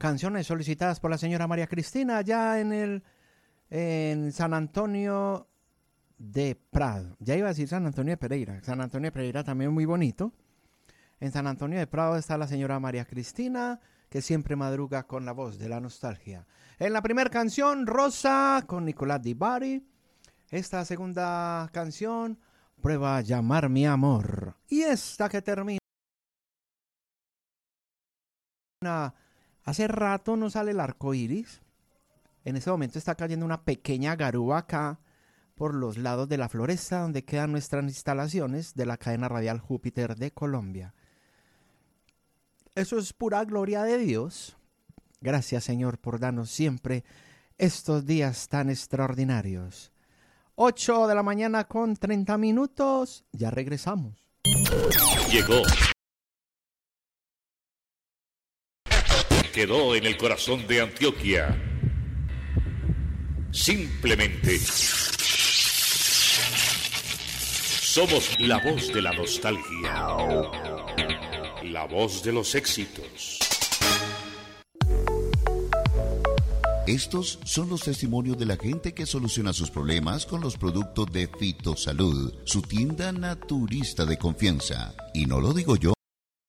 canciones solicitadas por la señora María Cristina allá en San Antonio de Prado. Ya iba a decir San Antonio de Pereira. San Antonio de Pereira también muy bonito. En San Antonio de Prado está la señora María Cristina, que siempre madruga con la voz de la nostalgia. En la primera canción, Rosa, con Nicolás Di Bari. Esta segunda canción, Prueba a llamar mi amor. Y esta que termina. Hace rato no sale el arco iris. En este momento está cayendo una pequeña garúa acá por los lados de la floresta donde quedan nuestras instalaciones de la cadena radial Júpiter de Colombia. Eso es pura gloria de Dios. Gracias, Señor, por darnos siempre estos días tan extraordinarios. 8 de la mañana con 30 minutos. Ya regresamos. Llegó. Quedó en el corazón de Antioquia. Simplemente somos la voz de la nostalgia, la voz de los éxitos. Estos son los testimonios de la gente que soluciona sus problemas con los productos de Fitosalud, su tienda naturista de confianza. Y no lo digo yo.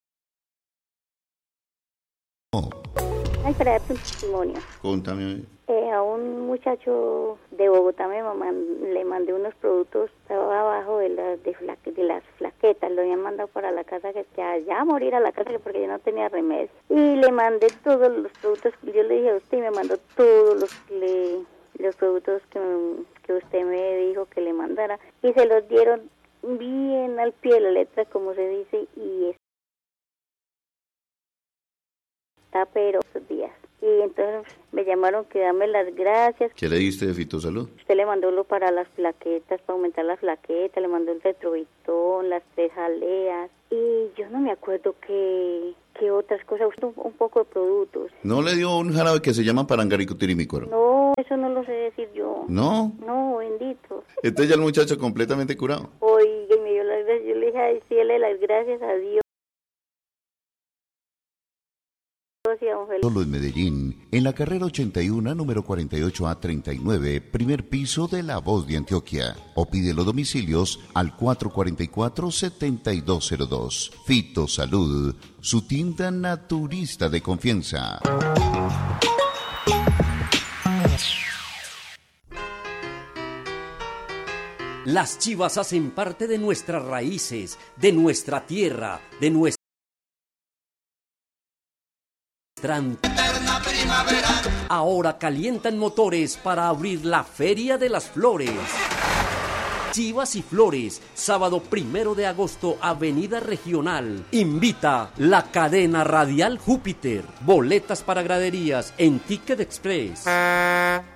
Ay, para darte un testimonio. Contame. A un muchacho de Bogotá le mandé unos productos, estaba abajo de las flaquetas, lo habían mandado para la casa, que allá a morir a la casa porque yo no tenía remedio. Y le mandé todos los productos, yo le dije a usted y me mandó todos los productos que usted me dijo que le mandara. Y se los dieron bien al pie de la letra, como se dice, y está pero esos días. Y entonces me llamaron que dame las gracias. ¿Qué le diste de Fitosalud? Usted le mandó lo para las plaquetas, para aumentar las plaquetas, le mandó el retrovitón, las 3 jaleas. Y yo no me acuerdo qué otras cosas, un poco de productos. ¿No le dio un jarabe que se llama parangaricutirimicoro? No, eso no lo sé decir yo. ¿No? No, bendito. Entonces ya el muchacho completamente curado. Oiga, y me dio las gracias, yo le dije a decirle las gracias a Dios. Solo en Medellín, en la carrera 81, número 48A39, primer piso de La Voz de Antioquia. O pide los domicilios al 444-7202. Fitosalud, su tienda naturista de confianza. Las chivas hacen parte de nuestras raíces, de nuestra tierra, de nuestra... Ahora calientan motores para abrir la Feria de las Flores. Chivas y Flores, sábado 1 de agosto, Avenida Regional. Invita la cadena radial Júpiter. Boletas para graderías en Ticket Express.